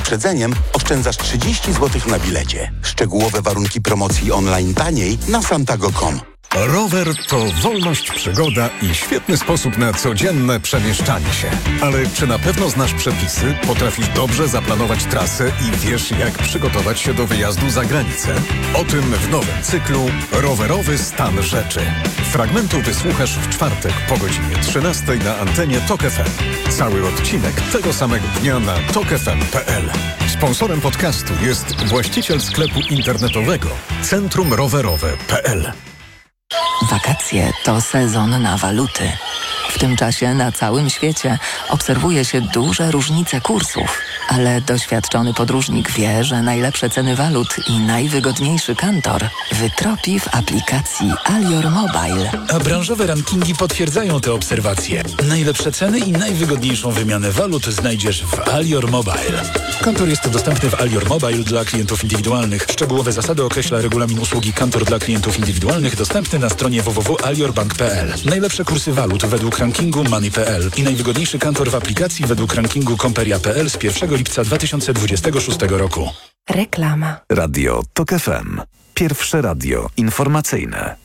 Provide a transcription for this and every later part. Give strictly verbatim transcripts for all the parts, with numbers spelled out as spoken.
wyprzedzeniem oszczędzasz trzydzieści złotych na bilecie. Szczegółowe warunki promocji online taniej na santago kropka com. Rower to wolność, przygoda i świetny sposób na codzienne przemieszczanie się. Ale czy na pewno znasz przepisy, potrafisz dobrze zaplanować trasę i wiesz, jak przygotować się do wyjazdu za granicę? O tym w nowym cyklu Rowerowy stan rzeczy. Fragmentu wysłuchasz w czwartek po godzinie trzynastej na antenie Tok F M. Cały odcinek tego samego dnia na tok f m kropka p l. Sponsorem podcastu jest właściciel sklepu internetowego Centrum Rowerowe kropka p l. Wakacje to sezon na waluty. W tym czasie na całym świecie obserwuje się duże różnice kursów, ale doświadczony podróżnik wie, że najlepsze ceny walut i najwygodniejszy kantor wytropi w aplikacji Alior Mobile. A branżowe rankingi potwierdzają te obserwacje. Najlepsze ceny i najwygodniejszą wymianę walut znajdziesz w Alior Mobile. Kantor jest dostępny w Alior Mobile dla klientów indywidualnych. Szczegółowe zasady określa regulamin usługi Kantor dla klientów indywidualnych dostępny na stronie w w w kropka alior bank kropka p l. Najlepsze kursy walut według rankingu Money kropka p l i najwygodniejszy kantor w aplikacji według rankingu Komperia kropka p l z pierwszego lipca dwa tysiące dwudziestego szóstego roku. Reklama. Radio Tok F M. Pierwsze radio informacyjne.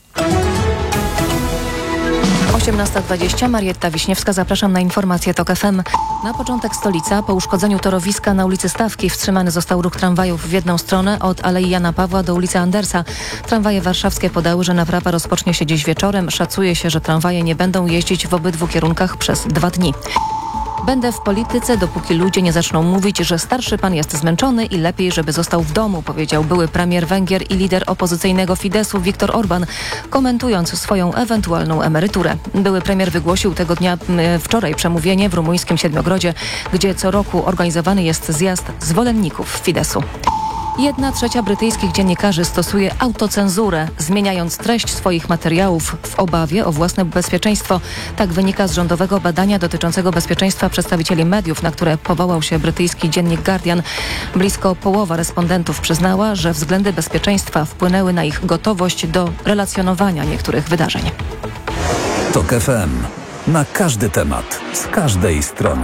osiemnasta dwadzieścia, Marietta Wiśniewska, zapraszam na informacje Tok F M. Na początek stolica. Po uszkodzeniu torowiska na ulicy Stawki wstrzymany został ruch tramwajów w jedną stronę od Alei Jana Pawła do ulicy Andersa. Tramwaje warszawskie podały, że naprawa rozpocznie się dziś wieczorem. Szacuje się, że tramwaje nie będą jeździć w obydwu kierunkach przez dwa dni. Będę w polityce, dopóki ludzie nie zaczną mówić, że starszy pan jest zmęczony i lepiej, żeby został w domu, powiedział były premier Węgier i lider opozycyjnego Fideszu Viktor Orban, komentując swoją ewentualną emeryturę. Były premier wygłosił tego dnia wczoraj przemówienie w rumuńskim Siedmiogrodzie, gdzie co roku organizowany jest zjazd zwolenników Fideszu. Jedna trzecia brytyjskich dziennikarzy stosuje autocenzurę, zmieniając treść swoich materiałów w obawie o własne bezpieczeństwo. Tak wynika z rządowego badania dotyczącego bezpieczeństwa przedstawicieli mediów, na które powołał się brytyjski dziennik Guardian. Blisko połowa respondentów przyznała, że względy bezpieczeństwa wpłynęły na ich gotowość do relacjonowania niektórych wydarzeń. Tok F M. Na każdy temat, z każdej strony.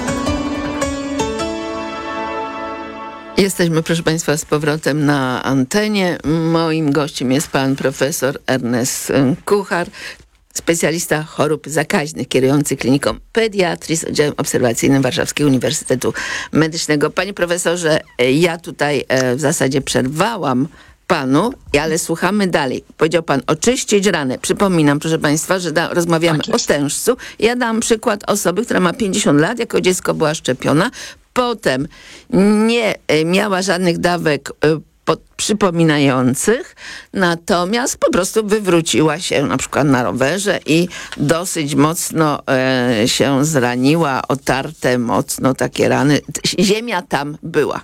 Jesteśmy, proszę Państwa, z powrotem na antenie. Moim gościem jest pan profesor Ernest Kuchar, specjalista chorób zakaźnych, kierujący kliniką pediatrii z oddziałem obserwacyjnym Warszawskiego Uniwersytetu Medycznego. Panie profesorze, ja tutaj w zasadzie przerwałam panu, ale słuchamy dalej. Powiedział pan oczyścić ranę. Przypominam, proszę Państwa, że da, rozmawiamy tak o tężcu. Ja dam przykład osoby, która ma pięćdziesiąt lat, jako dziecko była szczepiona, potem nie miała żadnych dawek pod, przypominających, natomiast po prostu wywróciła się na przykład na rowerze i dosyć mocno e, się zraniła, otarte mocno takie rany. Ziemia tam była.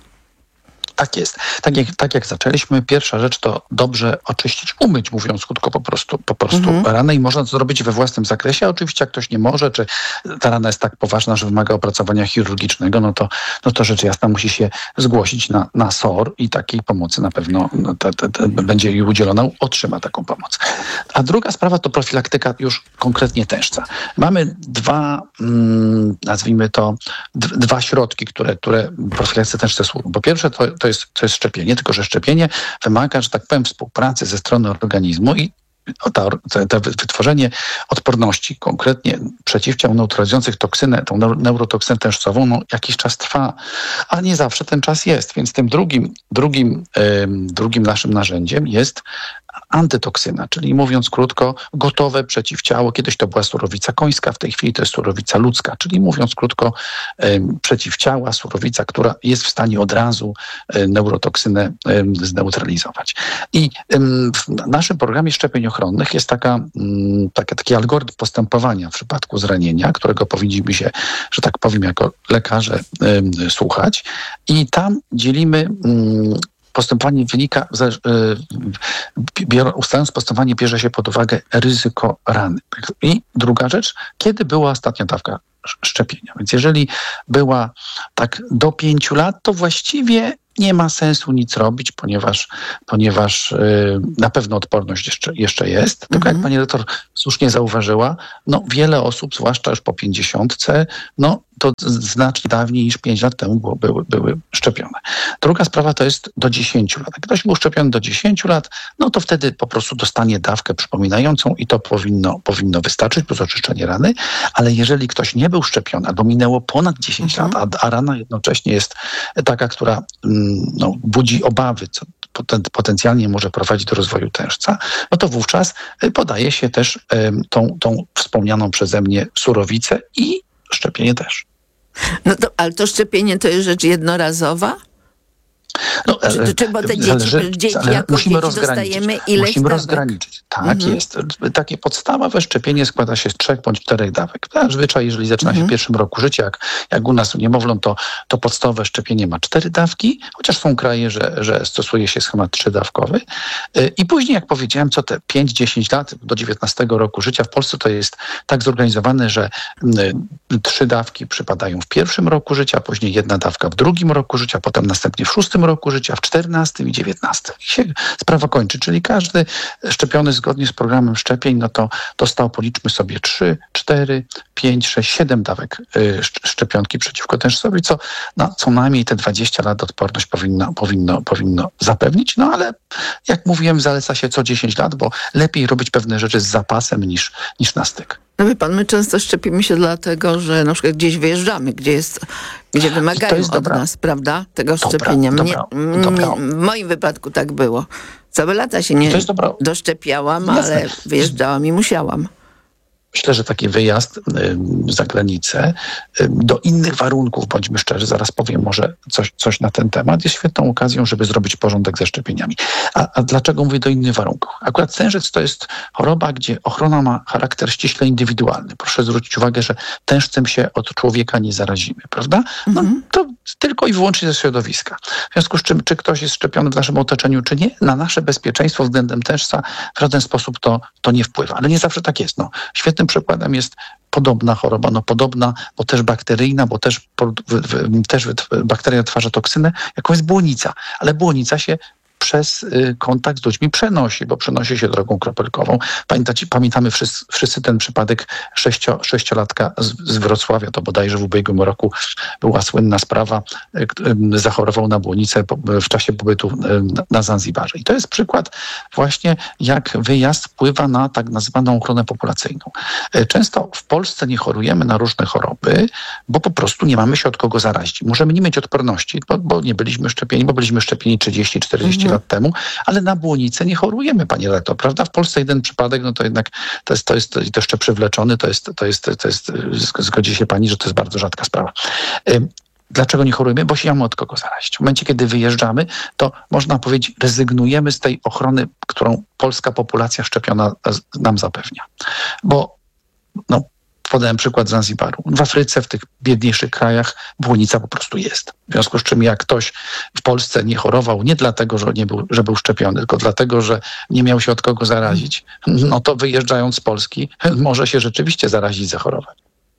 Tak jest. Tak jak, tak jak zaczęliśmy, pierwsza rzecz to dobrze oczyścić, umyć, mówiąc krótko, po prostu, po prostu mhm. ranę i można to zrobić we własnym zakresie. Oczywiście jak ktoś nie może, czy ta rana jest tak poważna, że wymaga opracowania chirurgicznego, no to, no to rzecz jasna musi się zgłosić na, na S O R i takiej pomocy na pewno no, te, te, te, będzie jej udzielona, otrzyma taką pomoc. A druga sprawa to profilaktyka już konkretnie tężca. Mamy dwa, mm, nazwijmy to, d- dwa środki, które, które profilaktyce tężce służą. Po pierwsze to To jest, to jest szczepienie, tylko że szczepienie wymaga, że tak powiem, współpracy ze strony organizmu i to, to wytworzenie odporności, konkretnie przeciwciał neutralizujących toksynę, tą neurotoksynę tężcową, no jakiś czas trwa, a nie zawsze ten czas jest. Więc tym drugim, drugim, ym, drugim naszym narzędziem jest antytoksyna, czyli mówiąc krótko, gotowe przeciwciało. Kiedyś to była surowica końska, w tej chwili to jest surowica ludzka, czyli mówiąc krótko, ym, przeciwciała, surowica, która jest w stanie od razu ym, neurotoksynę ym, zneutralizować. I ym, w naszym programie szczepień ochronnych jest taka, ym, taka, taki algorytm postępowania w przypadku zranienia, którego powinniśmy się, że tak powiem, jako lekarze ym, słuchać. I tam dzielimy ym, postępowanie wynika, ustalając postępowanie, bierze się pod uwagę ryzyko rany. I druga rzecz, kiedy była ostatnia dawka szczepienia. Więc jeżeli była tak do pięciu lat, to właściwie nie ma sensu nic robić, ponieważ, ponieważ yy, na pewno odporność jeszcze, jeszcze jest. Tylko Mhm. jak pani redaktor słusznie zauważyła, no wiele osób, zwłaszcza już po pięćdziesiątce, no to znacznie dawniej niż pięć lat temu było, były, były szczepione. Druga sprawa to jest do dziesięciu lat. Jak ktoś był szczepiony do dziesięciu lat, no to wtedy po prostu dostanie dawkę przypominającą i to powinno, powinno wystarczyć, plus oczyszczenie rany. Ale jeżeli ktoś nie był szczepiony, albo minęło ponad dziesięć Mhm. lat, a, a rana jednocześnie jest taka, która mm, no, budzi obawy, co poten, potencjalnie może prowadzić do rozwoju tężca, no to wówczas y, podaje się też y, tą, tą wspomnianą przeze mnie surowicę i szczepienie też. No to, ale to szczepienie to jest rzecz jednorazowa? No, Czy- czy- czy bo te dzieci- zależy- dzieci ale jako musimy dzieci rozgraniczyć. dostajemy ileś Musimy dawek? rozgraniczyć. Tak Mhm. jest. Takie podstawowe szczepienie składa się z trzech bądź czterech dawek. Zazwyczaj, jeżeli zaczyna się Mhm. w pierwszym roku życia, jak, jak u nas u niemowląt, to, to podstawowe szczepienie ma cztery dawki, chociaż są kraje, że, że stosuje się schemat trzydawkowy. Yy, I później, jak powiedziałem, co te pięć dziesięć lat do dziewiętnastego roku życia w Polsce to jest tak zorganizowane, że yy, trzy dawki przypadają w pierwszym roku życia, później jedna dawka w drugim roku życia, potem następnie w szóstym roku życia, w czternastym i dziewiętnastym. I się sprawa kończy, czyli każdy szczepiony zgodnie z programem szczepień, no to dostał, policzmy sobie, trzy, cztery, pięć, sześć, siedem dawek y, szcz- szczepionki przeciwko tężcowi, co no, co najmniej te dwadzieścia lat odporność powinno, powinno, powinno zapewnić. No ale jak mówiłem, zaleca się co dziesięć lat, bo lepiej robić pewne rzeczy z zapasem niż, niż na styk. No wie pan, my często szczepimy się dlatego, że na przykład gdzieś wyjeżdżamy, gdzie jest, gdzie wymagają jest od dobra- nas, prawda, tego dobra- szczepienia. Mnie, dobra- mnie, dobra. w moim wypadku tak było. Całe lata się nie To jest dobra- doszczepiałam, Jasne. ale wyjeżdżałam i musiałam. Myślę, że taki wyjazd y, za granicę y, do innych warunków, bądźmy szczerzy, zaraz powiem może coś, coś na ten temat, jest świetną okazją, żeby zrobić porządek ze szczepieniami. A, a dlaczego mówię do innych warunków? Akurat tężec to jest choroba, gdzie ochrona ma charakter ściśle indywidualny. Proszę zwrócić uwagę, że tężcem się od człowieka nie zarazimy, prawda? No to tylko i wyłącznie ze środowiska. W związku z czym, czy ktoś jest szczepiony w naszym otoczeniu, czy nie, na nasze bezpieczeństwo względem tężca w żaden sposób to, to nie wpływa. Ale nie zawsze tak jest. No, świetnym przykładem jest podobna choroba, no podobna, bo też bakteryjna, bo też, po, w, w, też bakteria wytwarza toksynę, jaką jest błonica. Ale błonica się przez y, kontakt z ludźmi przenosi, bo przenosi się drogą kropelkową. Pamiętacie, pamiętamy wszyscy, wszyscy ten przypadek sześcio, sześciolatka z, z Wrocławia, to bodajże w ubiegłym roku była słynna sprawa, y, y, zachorował na błonicę po, w czasie pobytu y, na Zanzibarze. I to jest przykład właśnie, jak wyjazd wpływa na tak nazywaną ochronę populacyjną. Y, często w Polsce nie chorujemy na różne choroby, bo po prostu nie mamy się od kogo zarazić. Możemy nie mieć odporności, bo, bo nie byliśmy szczepieni, bo byliśmy szczepieni trzydzieści czterdzieści lat temu, ale na błonicę nie chorujemy, panie redaktor, prawda? W Polsce jeden przypadek, no to jednak to jest, to jest, to jest jeszcze przywleczony, to jest, to jest, to jest, zgodzi się pani, że to jest bardzo rzadka sprawa. Dlaczego nie chorujemy? Bo się mamy od kogo zarazić. W momencie, kiedy wyjeżdżamy, to można powiedzieć, rezygnujemy z tej ochrony, którą polska populacja szczepiona nam zapewnia. Bo no, podałem przykład Zanzibaru. W Afryce, w tych biedniejszych krajach błonica po prostu jest. W związku z czym jak ktoś w Polsce nie chorował nie dlatego, że, nie był, że był szczepiony, tylko dlatego, że nie miał się od kogo zarazić, no to wyjeżdżając z Polski może się rzeczywiście zarazić, zachorować.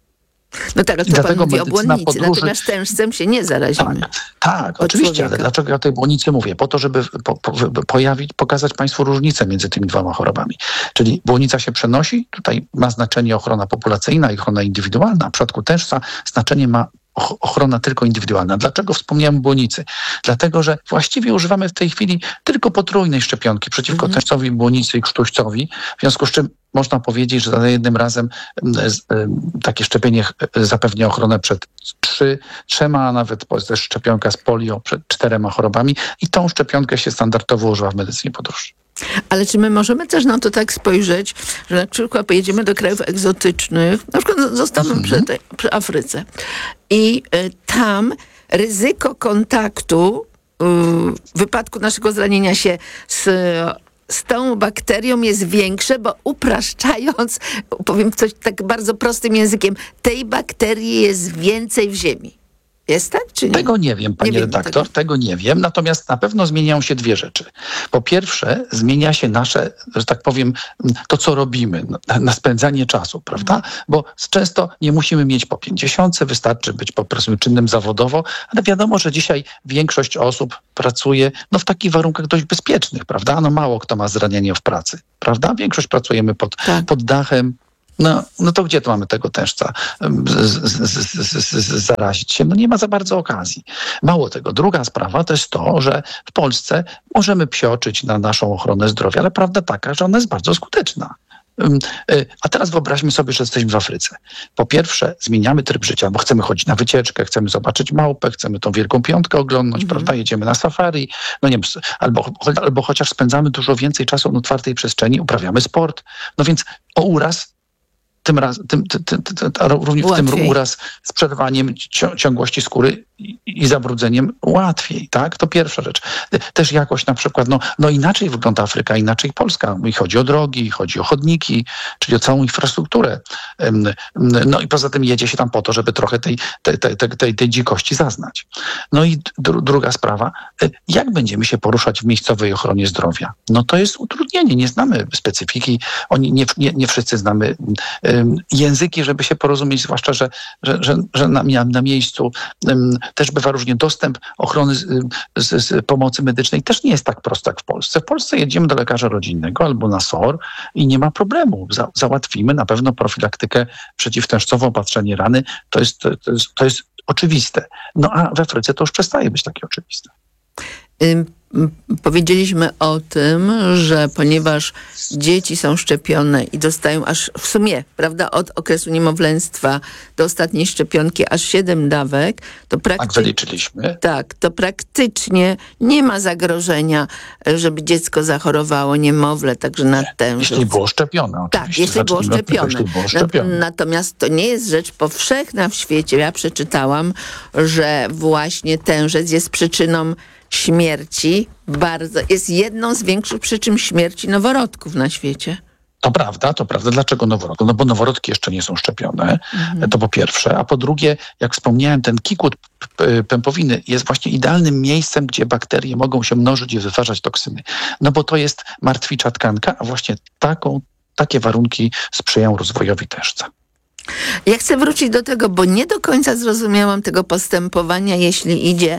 No teraz to pan mówi o błonnicy, podróży... natomiast tężcem się nie zarazimy. Tak, tak oczywiście, człowieka. Ale dlaczego ja o tej błonnicy mówię? Po to, żeby po, po, pojawić, pokazać państwu różnicę między tymi dwoma chorobami. Czyli błonica się przenosi, tutaj ma znaczenie ochrona populacyjna i ochrona indywidualna. W przypadku tężca znaczenie ma ochrona tylko indywidualna. Dlaczego wspomniałem o błonicy? Dlatego, że właściwie używamy w tej chwili tylko potrójnej szczepionki przeciwko mm. tężcowi, błonicy i krztuścowi, w związku z czym można powiedzieć, że za jednym razem takie szczepienie zapewnia ochronę przed trzy, trzema, a nawet też szczepionka z polio przed czterema chorobami i tą szczepionkę się standardowo używa w medycynie podróży. Ale czy my możemy też na to tak spojrzeć, że na przykład pojedziemy do krajów egzotycznych, na przykład zostawmy mhm. przy, tej, przy Afryce i y, tam ryzyko kontaktu y, w wypadku naszego zranienia się z z tą bakterią jest większe, bo upraszczając, powiem coś tak bardzo prostym językiem, tej bakterii jest więcej w ziemi. Jest tak, czy nie? Tego nie wiem, pani Nie wiem redaktor, tego. tego nie wiem. Natomiast na pewno zmieniają się dwie rzeczy. Po pierwsze, zmienia się nasze, że tak powiem, to co robimy, na, na spędzanie czasu, prawda? Bo często nie musimy mieć po pięćdziesiątce, wystarczy być po prostu czynnym zawodowo, ale wiadomo, że dzisiaj większość osób pracuje no, w takich warunkach dość bezpiecznych, prawda? No mało kto ma zranienie w pracy, prawda? Większość pracujemy pod, Tak. pod dachem. No, no to gdzie tu mamy tego tężca z, z, z, z, z, zarazić się? No nie ma za bardzo okazji. Mało tego. Druga sprawa to jest to, że w Polsce możemy psioczyć na naszą ochronę zdrowia, ale prawda taka, że ona jest bardzo skuteczna. A teraz wyobraźmy sobie, że jesteśmy w Afryce. Po pierwsze, zmieniamy tryb życia, bo chcemy chodzić na wycieczkę, chcemy zobaczyć małpę, chcemy tą Wielką Piątkę oglądnąć, mm. prawda? Jedziemy na safari, no nie wiem, albo, albo chociaż spędzamy dużo więcej czasu na otwartej przestrzeni, uprawiamy sport. No więc o uraz tym raz, tym, tym, tym, tym, również w tym uraz z przerwaniem ciągłości skóry i, i zabrudzeniem łatwiej, tak? To pierwsza rzecz. Też jakoś na przykład, no, no inaczej wygląda Afryka, inaczej Polska. I chodzi o drogi, chodzi o chodniki, czyli o całą infrastrukturę. No i poza tym jedzie się tam po to, żeby trochę tej, tej, tej, tej, tej dzikości zaznać. No i dru, druga sprawa, jak będziemy się poruszać w miejscowej ochronie zdrowia? No to jest utrudnienie, nie znamy specyfiki, oni nie, nie, nie wszyscy znamy języki, żeby się porozumieć, zwłaszcza, że, że, że, że na, na miejscu um, też bywa różnie. Dostęp ochrony z, z, z pomocy medycznej też nie jest tak prosty jak w Polsce. W Polsce jedziemy do lekarza rodzinnego albo na S O R i nie ma problemu. Za, załatwimy na pewno profilaktykę przeciwtężcową, opatrzenie rany. To jest, to, jest, to jest oczywiste. No a w Afryce to już przestaje być takie oczywiste. Ym, powiedzieliśmy o tym, że ponieważ dzieci są szczepione i dostają aż w sumie, prawda, od okresu niemowlęctwa do ostatniej szczepionki aż siedem dawek, to praktycznie... Tak wyliczyliśmy. Tak, to praktycznie nie ma zagrożenia, żeby dziecko zachorowało, niemowlę, także na tężość. Jeśli było szczepione, oczywiście. Tak, jeśli było szczepione. Jeśli było szczepione. Natomiast to nie jest rzecz powszechna w świecie. Ja przeczytałam, że właśnie tężec jest przyczyną śmierci, bardzo, jest jedną z większych przyczyn śmierci noworodków na świecie. To prawda, to prawda. Dlaczego noworodki? No bo noworodki jeszcze nie są szczepione, mhm. to po pierwsze. A po drugie, jak wspomniałem, ten kikut pępowiny jest właśnie idealnym miejscem, gdzie bakterie mogą się mnożyć i wytwarzać toksyny. No bo to jest martwicza tkanka, a właśnie taką, takie warunki sprzyjają rozwojowi tężca. Ja chcę wrócić do tego, bo nie do końca zrozumiałam tego postępowania, jeśli idzie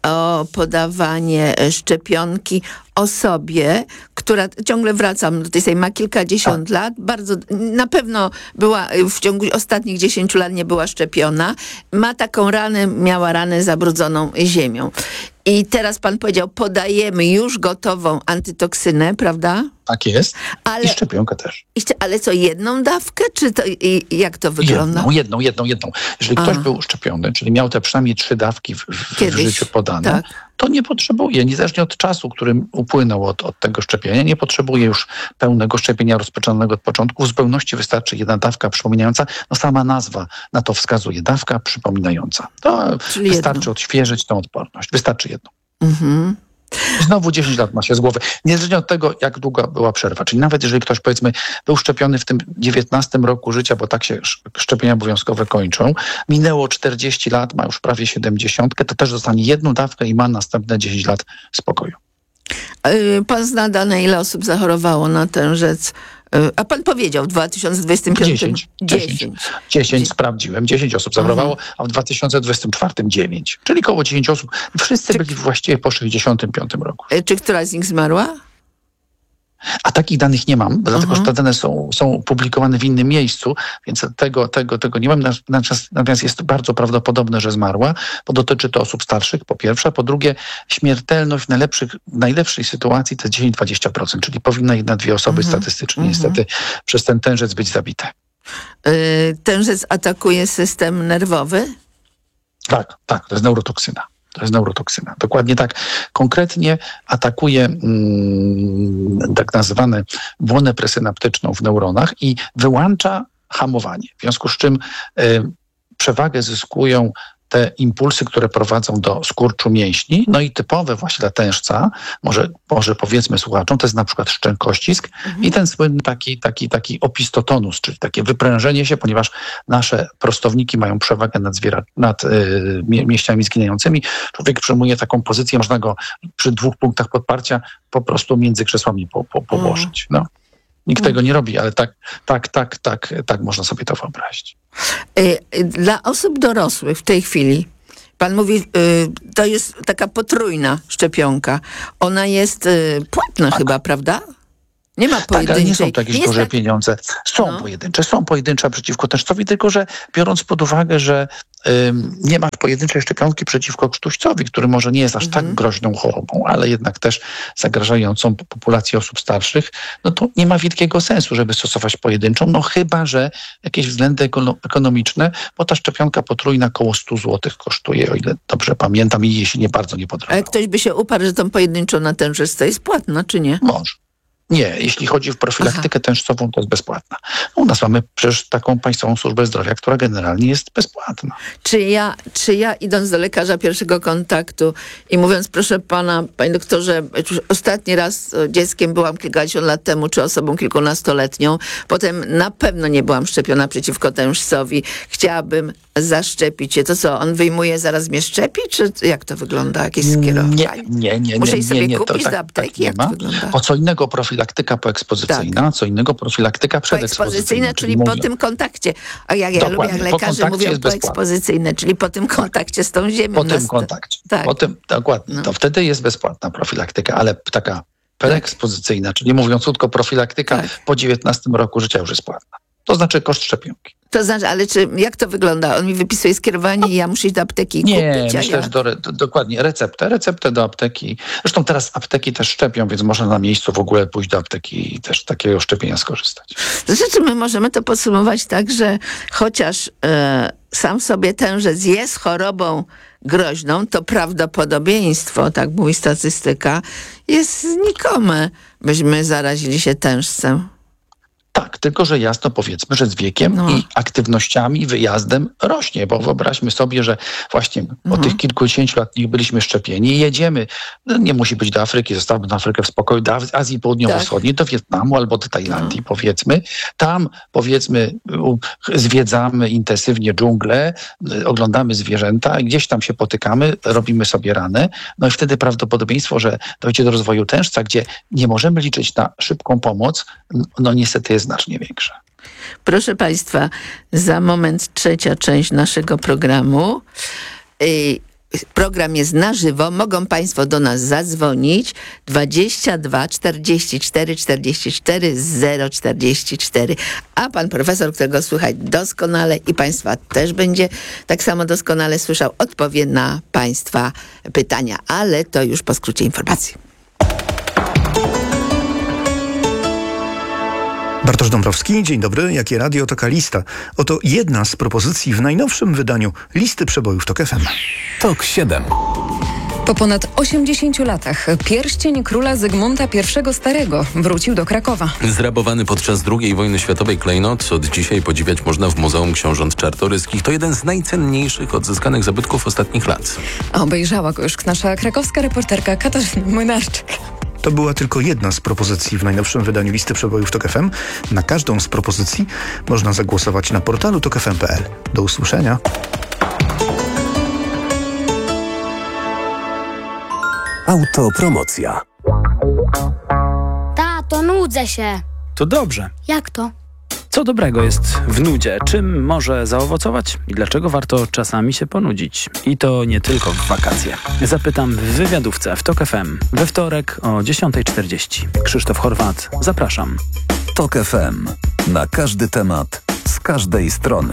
o podawanie szczepionki osobie, która, ciągle wracam do tej samej, ma kilkadziesiąt tak. lat, bardzo, na pewno była, w ciągu ostatnich dziesięciu lat nie była szczepiona, ma taką ranę, miała ranę zabrudzoną ziemią. I teraz pan powiedział, podajemy już gotową antytoksynę, prawda? Tak jest. Ale, I szczepionkę też. I, ale co, jedną dawkę? Czy to, i, jak to wygląda? Jedną, jedną, jedną, jedną. Jeżeli A. ktoś był szczepiony, czyli miał te przynajmniej trzy dawki w, w, w życiu podane, tak. to nie potrzebuje, niezależnie od czasu, którym upłynął od, od tego szczepienia, nie potrzebuje już pełnego szczepienia rozpoczętego od początku. W zupełności wystarczy jedna dawka przypominająca. No sama nazwa na to wskazuje. Dawka przypominająca. To Czyli wystarczy jedno. odświeżyć tą odporność. Wystarczy jedną. Mhm. Znowu dziesięć lat ma się z głowy. Niezależnie od tego, jak długa była przerwa. Czyli nawet jeżeli ktoś, powiedzmy, był szczepiony w tym dziewiętnastym roku życia, bo tak się szczepienia obowiązkowe kończą, minęło czterdzieści lat, ma już prawie siedemdziesiąt, to też dostanie jedną dawkę i ma następne dziesięć lat spokoju. Pan zna dane, ile osób zachorowało na tężec? A pan powiedział w dwa tysiące dwudziestym piątym... dziesięć. dziesięć. dziesięć sprawdziłem. dziesięć osób zachorowało, a w dwa tysiące dwudziestym czwartym dziewięć. Czyli koło dziesięć osób. Wszyscy Czy... byli właściwie po sześćdziesiątym piątym roku. Czy któraś z nich zmarła? A takich danych nie mam, dlatego że te dane są, są publikowane w innym miejscu, więc tego, tego, tego nie mam. Natomiast jest bardzo prawdopodobne, że zmarła, bo dotyczy to osób starszych, po pierwsze. Po drugie, śmiertelność w najlepszych, najlepszej sytuacji to jest dziesięć do dwudziestu procent, czyli powinna jedna, dwie osoby mhm. statystycznie mhm. niestety przez ten tężec być zabite. Yy, tężec atakuje system nerwowy? Tak, tak, to jest neurotoksyna. To jest neurotoksyna. Dokładnie tak. Konkretnie atakuje mm, tak nazywane błonę presynaptyczną w neuronach i wyłącza hamowanie. W związku z czym y, przewagę zyskują te impulsy, które prowadzą do skurczu mięśni, no i typowe właśnie dla tężca, może, może powiedzmy słuchaczom, to jest na przykład szczękościsk mhm. i ten słynny taki, taki, taki opistotonus, czyli takie wyprężenie się, ponieważ nasze prostowniki mają przewagę nad, zwiera, nad yy, mięśniami zginającymi. Człowiek przyjmuje taką pozycję, można go przy dwóch punktach podparcia po prostu między krzesłami po, po, położyć. No. Nikt tego nie robi, ale tak, tak, tak, tak, tak można sobie to wyobrazić. Dla osób dorosłych w tej chwili, pan mówi, to jest taka potrójna szczepionka. Ona jest płatna tak. chyba, prawda? Nie ma pojedynczej. Tak, ale nie są to jakieś duże tak... pieniądze. Są no. pojedyncze, są pojedyncze przeciwko tężcowi, tylko że biorąc pod uwagę, że ym, nie ma pojedynczej szczepionki przeciwko krztuścowi, który może nie jest aż mhm. tak groźną chorobą, ale jednak też zagrażającą populację osób starszych, no to nie ma wielkiego sensu, żeby stosować pojedynczą, no chyba że jakieś względy ekonomiczne, bo ta szczepionka potrójna około sto złotych kosztuje, o ile dobrze pamiętam i jeśli nie bardzo nie podraża. Ale ktoś by się uparł, że tą pojedynczą na tężec to jest płatna, czy nie? Może. Nie, jeśli chodzi o profilaktykę Aha. tężcową, to jest bezpłatna. U nas mamy przecież taką państwową służbę zdrowia, która generalnie jest bezpłatna. Czy ja, czy ja idąc do lekarza pierwszego kontaktu i mówiąc, proszę pana, panie doktorze, ostatni raz dzieckiem byłam kilkadziesiąt lat temu, czy osobą kilkunastoletnią, potem na pewno nie byłam szczepiona przeciwko tężcowi, chciałabym zaszczepić się. To co, on wyjmuje, zaraz mnie szczepi, czy jak to wygląda? Jakieś skierowanie? Nie, nie, nie. Muszę nie, sobie nie, nie, kupić to, do tak, apteki? tak nie jak ma. to wygląda? Po co innego profilaktyka poekspozycyjna, tak. co innego profilaktyka przedekspozycyjna. Czyli po tym kontakcie. A jak ja lubię, jak lekarze mówią poekspozycyjne, czyli po tym kontakcie z tą ziemią. Po tym kontakcie. Tak. Po tym, dokładnie. No. To wtedy jest bezpłatna profilaktyka, ale taka preekspozycyjna, czyli mówiąc krótko, profilaktyka tak. po dziewiętnastym roku życia już jest płatna. To znaczy koszt szczepionki. To znaczy, ale czy, jak to wygląda? On mi wypisuje skierowanie i ja muszę iść do apteki i nie, kupić? Nie, myślę, ja... że do, do, dokładnie receptę. Receptę do apteki. Zresztą teraz apteki też szczepią, więc można na miejscu w ogóle pójść do apteki i też takiego szczepienia skorzystać. To znaczy, my możemy to podsumować tak, że chociaż e, sam sobie tężec jest chorobą groźną, to prawdopodobieństwo, tak mówi statystyka, jest znikome, byśmy zarazili się tężcem. Tak, tylko że jasno powiedzmy, że z wiekiem no. i aktywnościami, wyjazdem rośnie, bo wyobraźmy sobie, że właśnie mhm. od tych kilkudziesięciu lat niech byliśmy szczepieni i jedziemy, no nie musi być do Afryki, zostawmy na Afrykę w spokoju, do Azji Południowo-Wschodniej, tak. do Wietnamu albo do Tajlandii no. powiedzmy. Tam powiedzmy zwiedzamy intensywnie dżunglę, oglądamy zwierzęta i gdzieś tam się potykamy, robimy sobie ranę, no i wtedy prawdopodobieństwo, że dojdzie do rozwoju tężca, gdzie nie możemy liczyć na szybką pomoc, no niestety jest znacznie większa. Proszę Państwa, za moment trzecia część naszego programu. Program jest na żywo. Mogą Państwo do nas zadzwonić. dwadzieścia dwa czterdzieści cztery czterdzieści cztery zero czterdzieści cztery. A pan profesor, którego słychać doskonale i Państwa też będzie tak samo doskonale słyszał, odpowie na Państwa pytania. Ale to już po skrócie informacji. Bartosz Dąbrowski, dzień dobry. Jakie radio, taka lista. Oto jedna z propozycji w najnowszym wydaniu listy przebojów Tok F M. Tok siedem. Po ponad osiemdziesięciu latach pierścień króla Zygmunta I Starego wrócił do Krakowa. Zrabowany podczas drugiej wojny światowej klejnot od dzisiaj podziwiać można w Muzeum Książąt Czartoryskich. To jeden z najcenniejszych odzyskanych zabytków ostatnich lat. Obejrzała go już nasza krakowska reporterka Katarzyna Młynarczyk. To była tylko jedna z propozycji w najnowszym wydaniu listy przebojów Tok F M. Na każdą z propozycji można zagłosować na portalu tok f m kropka p l. Do usłyszenia. Autopromocja. Tato, nudzę się. To dobrze. Jak to? Co dobrego jest w nudzie? Czym może zaowocować? I dlaczego warto czasami się ponudzić? I to nie tylko w wakacje. Zapytam w wywiadówce w Tok F M we wtorek o dziesiąta czterdzieści. Krzysztof Horwat, zapraszam. Tok F M. Na każdy temat, z każdej strony.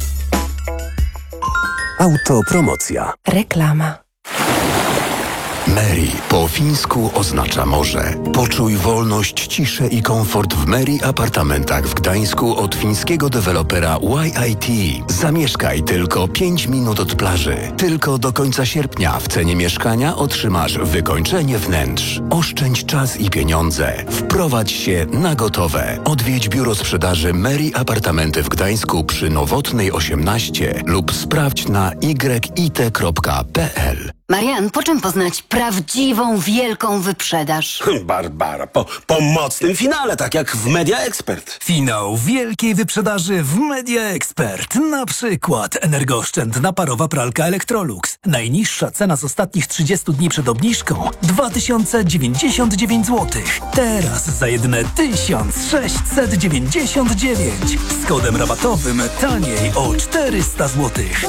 Autopromocja. Reklama. Meri po fińsku oznacza morze. Poczuj wolność, ciszę i komfort w Meri apartamentach w Gdańsku od fińskiego dewelopera Y I T. Zamieszkaj tylko pięć minut od plaży. Tylko do końca sierpnia w cenie mieszkania otrzymasz wykończenie wnętrz. Oszczędź czas i pieniądze. Wprowadź się na gotowe. Odwiedź biuro sprzedaży Meri Apartamenty w Gdańsku przy Nowotnej osiemnaście lub sprawdź na y i t kropka p l. Marian, po czym poznać prawdziwą, wielką wyprzedaż? Barbara, po, po mocnym finale, tak jak w Media Expert. Finał wielkiej wyprzedaży w Media Expert. Na przykład energooszczędna parowa pralka Electrolux. Najniższa cena z ostatnich trzydziestu dni przed obniżką dwa tysiące dziewięćdziesiąt dziewięć złotych. Teraz za jedyne tysiąc sześćset dziewięćdziesiąt dziewięć. Z kodem rabatowym taniej o czterysta złotych.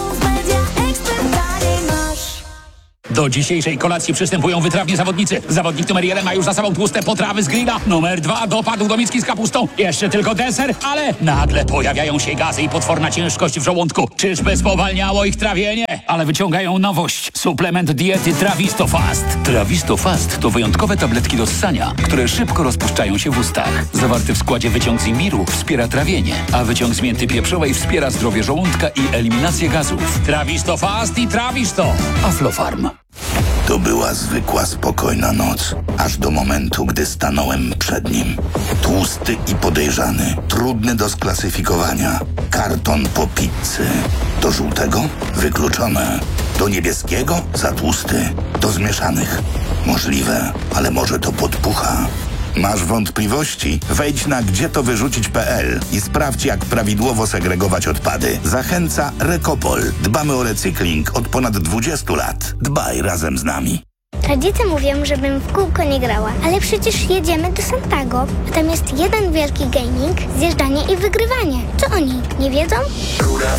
Do dzisiejszej kolacji przystępują wytrawni zawodnicy. Zawodnik numer jeden ma już za sobą tłuste potrawy z grilla. Numer dwa dopadł do miski z kapustą. Jeszcze tylko deser, ale nagle pojawiają się gazy i potworna ciężkość w żołądku. Czyżby spowalniało ich trawienie? Ale wyciągają nowość. Suplement diety Travistofast. Travistofast to wyjątkowe tabletki do ssania, które szybko rozpuszczają się w ustach. Zawarty w składzie wyciąg z imbiru wspiera trawienie, a wyciąg z mięty pieprzowej wspiera zdrowie żołądka i eliminację gazów. Travistofast i Travisto. Aflofarm. To była zwykła, spokojna noc, aż do momentu, gdy stanąłem przed nim. Tłusty i podejrzany, trudny do sklasyfikowania. Karton po pizzy. Do żółtego? Wykluczone. Do niebieskiego? Za tłusty. Do zmieszanych? Możliwe, ale może to podpucha. Masz wątpliwości? Wejdź na gdzie to wyrzucić kropka p l i sprawdź, jak prawidłowo segregować odpady. Zachęca Recopol. Dbamy o recykling od ponad dwudziestu lat. Dbaj razem z nami. Rodzice mówią, żebym w kółko nie grała, ale przecież jedziemy do Santago, a tam jest jeden wielki gaming, zjeżdżanie i wygrywanie. Co oni, nie wiedzą?